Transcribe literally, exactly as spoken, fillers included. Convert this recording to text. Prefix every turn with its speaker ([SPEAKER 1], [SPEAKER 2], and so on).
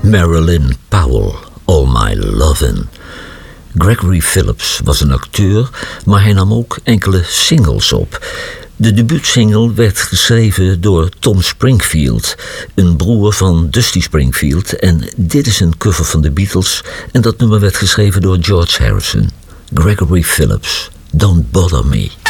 [SPEAKER 1] Marilyn Powell, All My Lovin'. Gregory Phillips was een acteur, maar hij nam ook enkele singles op. De debuutsingle werd geschreven door Tom Springfield, een broer van Dusty Springfield, en dit is een cover van de Beatles en dat nummer werd geschreven door George Harrison. Gregory Phillips, Don't Bother Me.